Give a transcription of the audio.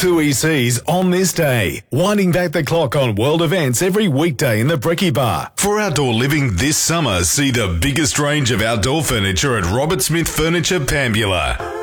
2 ECs on this day, winding back the clock on world events every weekday in the Bricky Bar. For outdoor living this summer, see the biggest range of outdoor furniture at Robert Smith Furniture, Pambula.